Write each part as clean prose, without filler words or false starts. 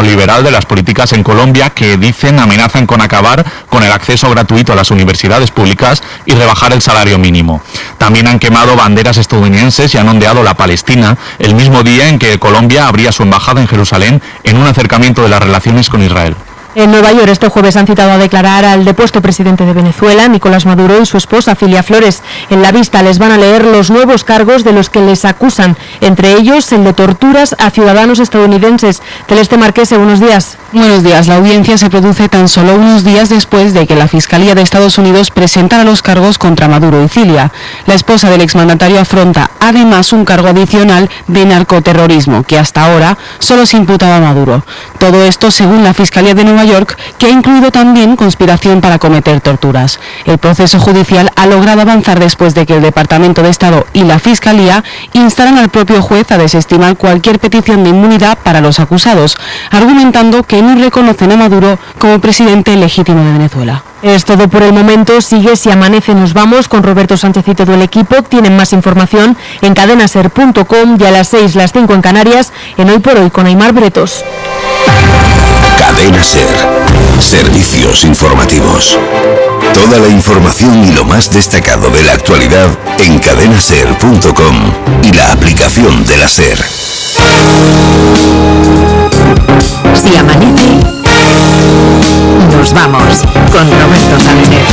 neoliberal de las políticas en Colombia, que dicen amenazan con acabar con el acceso gratuito a las universidades públicas y rebajar el salario mínimo. También han quemado banderas estadounidenses y han ondeado la Palestina el mismo día en que Colombia abría su embajada en Jerusalén en un acercamiento de las relaciones con Israel. En Nueva York este jueves han citado a declarar al depuesto presidente de Venezuela, Nicolás Maduro, y su esposa, Filia Flores. En la vista les van a leer los nuevos cargos de los que les acusan, entre ellos el de torturas a ciudadanos estadounidenses. Celeste Marquese, buenos días. Buenos días. La audiencia se produce tan solo unos días después de que la Fiscalía de Estados Unidos presentara los cargos contra Maduro y Filia. La esposa del exmandatario afronta además un cargo adicional de narcoterrorismo, que hasta ahora solo se imputaba a Maduro. Todo esto según la Fiscalía de Nueva York, que ha incluido también conspiración para cometer torturas. El proceso judicial ha logrado avanzar después de que el Departamento de Estado y la Fiscalía instaran al propio juez a desestimar cualquier petición de inmunidad para los acusados, argumentando que no reconocen a Maduro como presidente legítimo de Venezuela. Es todo por el momento. Sigue Si Amanece Nos Vamos con Roberto Sánchez y todo el equipo. Tienen más información en cadenaser.com y a las 6, las 5 en Canarias, en Hoy por Hoy con Aimar Bretos. Cadena Ser. Servicios informativos. Toda la información y lo más destacado de la actualidad en cadenaser.com y la aplicación de la Ser. Si amanece, nos vamos con Roberto Sánchez.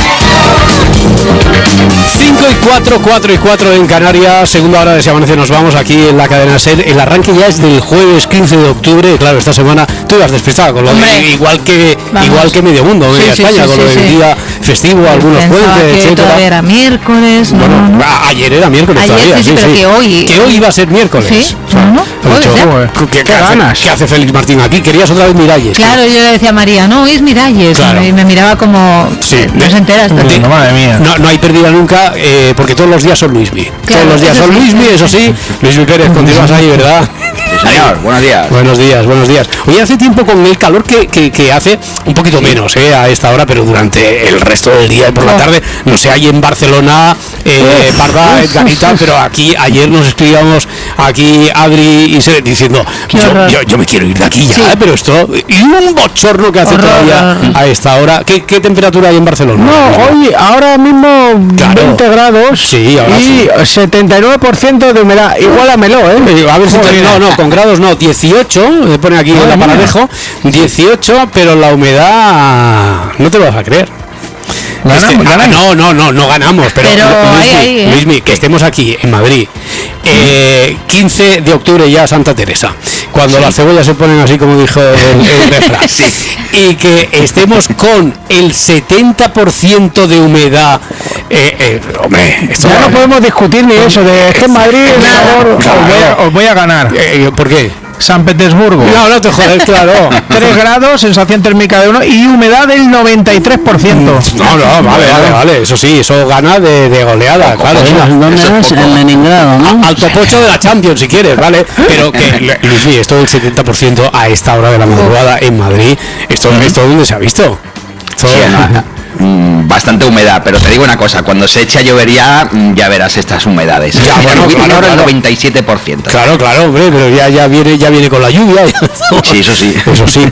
5:04 en Canarias, segunda hora de Si Amanece Nos Vamos aquí en la cadena SER. El arranque ya es del jueves 15 de octubre. Claro, esta semana tú ibas despistada con lo de, igual que medio mundo, media España, con lo del día festivo, algunos puentes, etcétera. Era miércoles. Ayer era miércoles todavía. Pero que hoy iba a ser miércoles. Sí, ¿Qué ganas? ¿Qué hace Félix Martín aquí? ¿Querías otra vez Miralles? Claro, yo le decía a María, no, hoy es Miralles. Claro. Y me miraba como, no se entera. Madre mía. No hay pérdida nunca, porque todos los días son Luismi. Claro, todos los días son Luismi, eso sí. Luismi Pérez, continúas ahí, ¿verdad? Sí, señor, buenos días. Buenos días. Hoy hace tiempo con el calor que hace, un poquito menos a esta hora, pero durante el resto del día y por la tarde, no sé, hay en Barcelona, Parda, Edgarita, pero aquí ayer nos escribíamos aquí Adri y Seret diciendo, yo me quiero ir de aquí ya, pero esto, y un bochorno que hace todavía a esta hora. ¿Qué temperatura hay en Barcelona? Hoy, ahora mismo 20 grados y 79% de humedad, igual a Meló, a ver si con grados no, 18, me pone aquí en la Paradejo, 18, pero la humedad no te lo vas a creer. No ganamos, pero Luismi, que estemos aquí en Madrid, 15 de octubre ya Santa Teresa, cuando las cebollas se ponen así como dijo el refrán, y que estemos con el 70% de humedad, hombre, esto ya no podemos discutir ni eso, de que en Madrid os voy a ganar. ¿Por qué? San Petersburgo. No te jodes, claro. 3 grados, sensación térmica de 1 y humedad del 93%. Vale, eso sí, eso gana de goleada, claro. ¿Dónde es? En Leningrado, ¿no? Al topocho de la Champions, si quieres, ¿vale? Pero que, Luis, esto del 70% a esta hora de la madrugada en Madrid, ¿esto dónde se ha visto? Bastante humedad, pero te digo una cosa, cuando se eche a llover ya verás estas humedades. Ahora el 97%. Claro, hombre, pero ya viene con la lluvia. Sí, eso sí.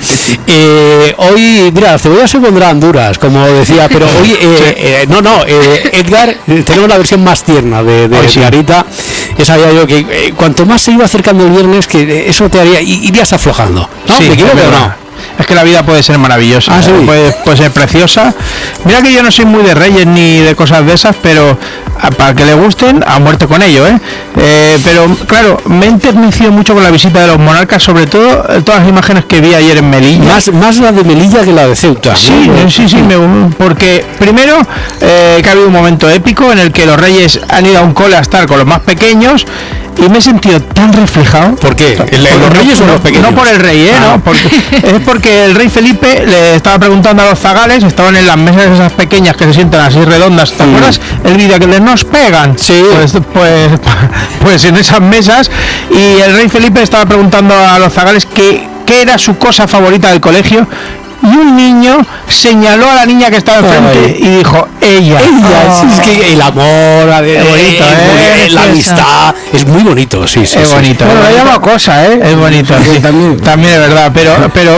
Hoy, mira, la cebolla se pondrán duras, como decía, pero hoy, Edgar, tenemos la versión más tierna de Edgarita. Ya sabía yo que cuanto más se iba acercando el viernes, que eso te haría, irías aflojando. ¿No? Sí, ¿Me equivoco o no? Es que la vida puede ser maravillosa, puede ser preciosa. Mira que yo no soy muy de Reyes ni de cosas de esas, pero para que le gusten, ha muerto con ello, pero claro, me he enternecido mucho con la visita de los monarcas, sobre todo todas las imágenes que vi ayer en Melilla. Más la de Melilla que la de Ceuta. Sí, porque primero que ha habido un momento épico en el que los reyes han ido a un cole a estar con los más pequeños. Y me he sentido tan reflejado. ¿Por qué? ¿Los reyes o los pequeños? No por el rey, no, es porque el rey Felipe le estaba preguntando a los zagales, estaban en las mesas esas pequeñas que se sientan así redondas, ¿te acuerdas? El vídeo que nos pegan. Sí. Pues en esas mesas, y el rey Felipe estaba preguntando a los zagales qué era su cosa favorita del colegio. Y un niño señaló a la niña que estaba enfrente y dijo, ella. Es que el amor, bonito, la amistad, es muy bonito, sí. Es bonito. Bueno, lo llamo cosa, es bonito. Sí, también es verdad, pero